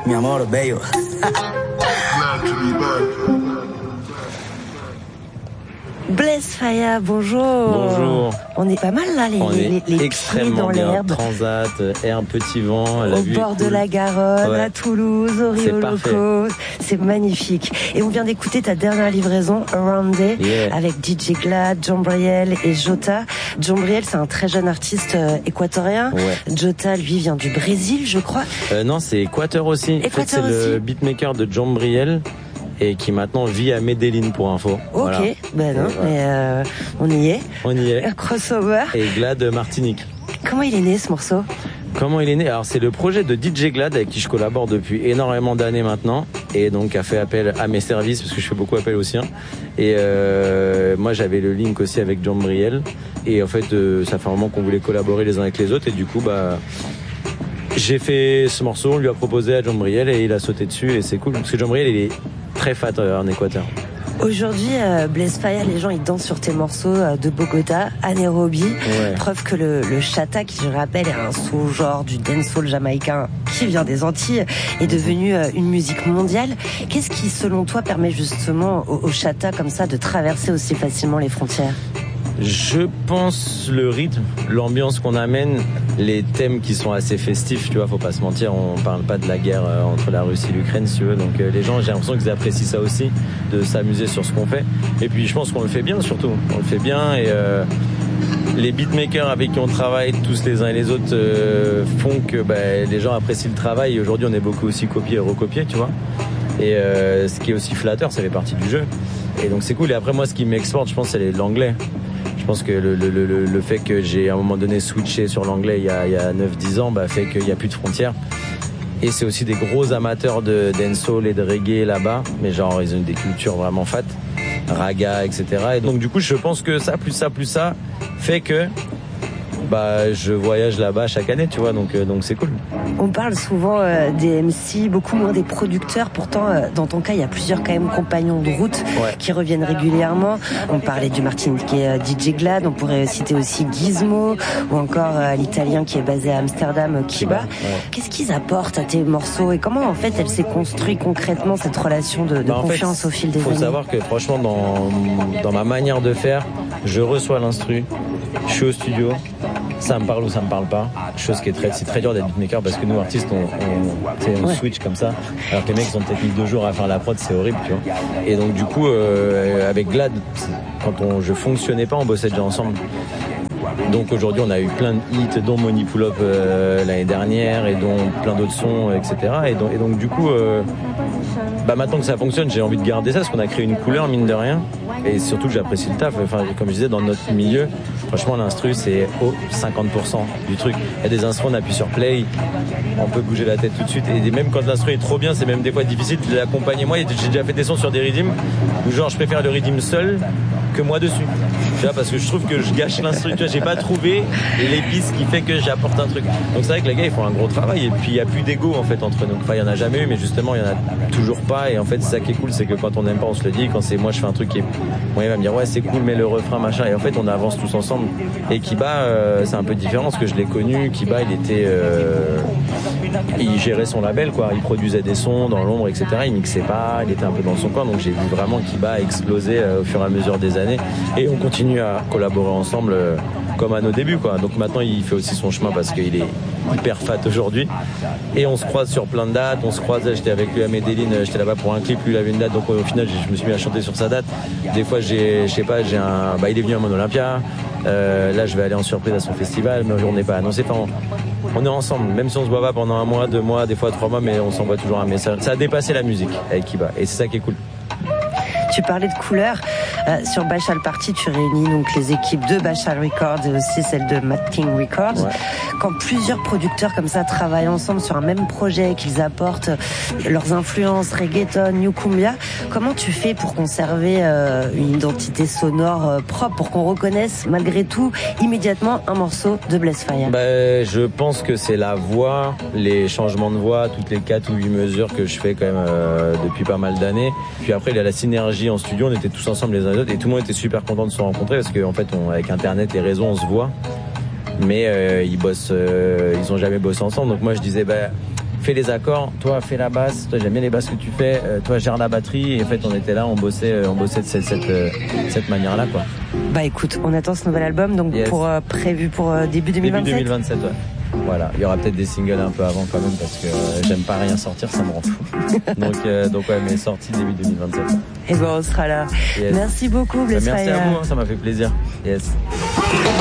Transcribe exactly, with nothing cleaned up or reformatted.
Mi amor, bello. Blaise Faya, bonjour. Bonjour. On est pas mal là, les, On les, est les, les extrêmement pieds dans bien. l'herbe. Transat, air, petit vent. La Au vue bord est de cool. la Garonne, Ouais. à Toulouse, au Rio C'est parfait. Loco. C'est magnifique. Et on vient d'écouter ta dernière livraison, Around Day, Yeah. avec D J Glad, Jambriel et Jota. Jambriel, c'est un très jeune artiste euh, équatorien. Ouais. Jota, lui, vient du Brésil, je crois. Euh, non, c'est Équateur aussi. En fait, Équateur c'est aussi. le beatmaker de Jambriel et qui maintenant vit à Medellín pour info. Ok, Voilà. ben non, Et voilà. mais euh, on y est. On y est. Un crossover. Et Glad Martinique. Comment il est né ce morceau? Comment il est né? Alors c'est le projet de D J Glad avec qui je collabore depuis énormément d'années maintenant et donc a fait appel à mes services parce que je fais beaucoup appel aux siens. Et euh, moi j'avais le link aussi avec Jambriel et en fait euh, ça fait un moment qu'on voulait collaborer les uns avec les autres et du coup bah j'ai fait ce morceau, on lui a proposé à Jambriel et il a sauté dessus et c'est cool parce que Jambriel il est très fat euh, en Équateur. Aujourd'hui, euh, Blaise Faya, les gens ils dansent sur tes morceaux euh, de Bogota, à Nairobi. Ouais. Preuve que le, le chata, qui je rappelle est un sous-genre du dancehall jamaïcain qui vient des Antilles, est devenu euh, une musique mondiale. Qu'est-ce qui, selon toi, permet justement au, au chata comme ça de traverser aussi facilement les frontières? Je pense le rythme, l'ambiance qu'on amène, les thèmes qui sont assez festifs, tu vois, faut pas se mentir, on parle pas de la guerre euh, entre la Russie et l'Ukraine, si tu veux, donc euh, les gens, j'ai l'impression qu'ils apprécient ça aussi, de s'amuser sur ce qu'on fait, et puis je pense qu'on le fait bien surtout, on le fait bien, et euh, les beatmakers avec qui on travaille tous les uns et les autres euh, font que bah, les gens apprécient le travail, et aujourd'hui on est beaucoup aussi copiés et recopiés, tu vois, et euh, ce qui est aussi flatteur, ça fait partie du jeu, et donc c'est cool, et après moi ce qui m'exporte, je pense, c'est l'anglais. Je pense que le, le, le, le fait que j'ai à un moment donné switché sur l'anglais il y a, il y a neuf dix ans bah, fait qu'il n'y a plus de frontières. Et c'est aussi des gros amateurs de dancehall et de reggae là-bas, mais genre ils ont des cultures vraiment fat, raga, et cetera. Et donc du coup je pense que ça, plus ça, plus ça, fait que bah je voyage là-bas chaque année, tu vois, donc euh, donc c'est cool. On parle souvent euh, des M C, beaucoup moins des producteurs. Pourtant, euh, dans ton cas, il y a plusieurs quand même compagnons de route Ouais. qui reviennent régulièrement. On parlait du Martinique qui est euh, D J Glad. On pourrait citer aussi Gizmo ou encore euh, l'Italien qui est basé à Amsterdam, euh, Kiba. Ouais. Qu'est-ce qu'ils apportent à tes morceaux et comment en fait elle s'est construite concrètement cette relation de, de Bah, en confiance fait, au fil des faut années? savoir que franchement dans, dans ma manière de faire, je reçois l'instru, je suis au studio, ça me parle ou ça me parle pas, chose qui est très, c'est très dur d'être beatmaker parce que nous artistes on, on, tu sais, on Ouais. switch comme ça, alors que les mecs ils ont peut-être mis deux jours à faire la prod, c'est horrible, tu vois. Et donc du coup euh, avec Glad, quand on, je fonctionnais pas, on bossait déjà ensemble. Donc aujourd'hui on a eu plein de hits, dont Money Pull Up euh, l'année dernière et dont plein d'autres sons, et cetera. Et donc, et donc du coup, euh, bah maintenant que ça fonctionne, j'ai envie de garder ça parce qu'on a créé une couleur mine de rien. Et surtout que j'apprécie le taf. Enfin, comme je disais, dans notre milieu, franchement l'instru c'est au cinquante pour cent du truc. Il y a des instruments, on appuie sur play, on peut bouger la tête tout de suite. Et même quand l'instru est trop bien, c'est même des fois difficile de l'accompagner. Moi, j'ai déjà fait des sons sur des rythms où genre je préfère le rythme seul que moi dessus. Tu vois, parce que je trouve que je gâche l'instru. Tu vois, j'ai pas trouvé l'épice qui fait que j'apporte un truc. Donc c'est vrai que les gars ils font un gros travail et puis il y a plus d'ego en fait entre nous. Enfin il y en a jamais eu, mais justement il y en a toujours pas. Et en fait c'est ça qui est cool, c'est que quand on n'aime pas on se le dit. Quand c'est moi je fais un truc qui est, moi il va me dire ouais c'est cool mais le refrain machin. Et en fait on avance tous ensemble. Et Kiba euh, c'est un peu différent parce que je l'ai connu. Kiba il était, euh, il gérait son label quoi. Il produisait des sons dans l'ombre et cetera. Il mixait pas, il était un peu dans son coin. Donc j'ai vu vraiment Kiba exploser euh, au fur et à mesure des années. Et on continue à collaborer ensemble euh, comme à nos débuts quoi. Donc maintenant il fait aussi son chemin parce qu'il est hyper fat aujourd'hui et on se croise sur plein de dates, on se croise, j'étais avec lui à Medellín, j'étais là-bas pour un clip, lui il avait une date donc au final je me suis mis à chanter sur sa date. Des fois j'ai, je sais pas, j'ai un, bah il est venu à mon Olympia, euh, là je vais aller en surprise à son festival mais on n'est pas annoncé, enfin on, on est ensemble, même si on se voit pas pendant un mois, deux mois, des fois trois mois mais on s'envoie toujours un message. Ça a dépassé la musique avec Kiba et c'est ça qui est cool. Tu parlais de couleurs. Euh, sur Bachal Party, tu réunis donc les équipes de Bachal Records et aussi celles de Mad King Records. Ouais. Quand plusieurs producteurs comme ça travaillent ensemble sur un même projet, qu'ils apportent leurs influences, reggaeton, new cumbia, comment tu fais pour conserver euh, une identité sonore euh, propre, pour qu'on reconnaisse malgré tout immédiatement un morceau de Blaise Faya? Bah, je pense que c'est la voix, les changements de voix, toutes les quatre ou huit mesures que je fais quand même euh, depuis pas mal d'années. Puis après, il y a la synergie en studio, on était tous ensemble les uns les autres et tout le monde était super content de se rencontrer parce qu'en fait, on, avec Internet, les réseaux, on se voit. Mais euh, ils bossent, euh, ils ont jamais bossé ensemble. Donc moi, je disais, bah, fais les accords, toi fais la basse, toi j'aime bien les basses que tu fais, euh, toi gère la batterie. Et en fait, on était là, on bossait, euh, on bossait de cette, cette, euh, cette manière-là, quoi. Bah écoute, on attend ce nouvel album, donc yes. pour euh, prévu pour euh, début deux mille vingt-sept. Début deux mille vingt-sept, ouais. Voilà, il y aura peut-être des singles un peu avant quand même parce que euh, j'aime pas rien sortir, ça me rend fou. donc, euh, donc ouais, mais sortie début deux mille vingt-sept. Et ben on sera là. Yes. Merci beaucoup, Bless Bah, merci Fire. à vous, hein, ça m'a fait plaisir. Yes.